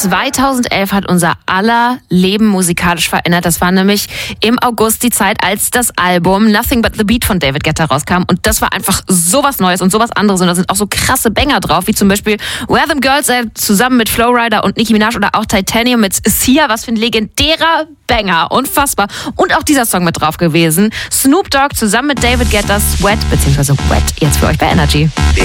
2011 hat unser aller Leben musikalisch verändert. Das war nämlich im August die Zeit, als das Album Nothing But The Beat von David Guetta rauskam. Und das war einfach sowas Neues und sowas anderes. Und da sind auch so krasse Banger drauf, wie zum Beispiel Where Them Girls At zusammen mit Flowrider und Nicki Minaj oder auch Titanium mit Sia. Was für ein legendärer Banger. Unfassbar. Und auch dieser Song mit drauf gewesen. Snoop Dogg zusammen mit David Guetta, Sweat, beziehungsweise Wet, jetzt für euch bei Energy.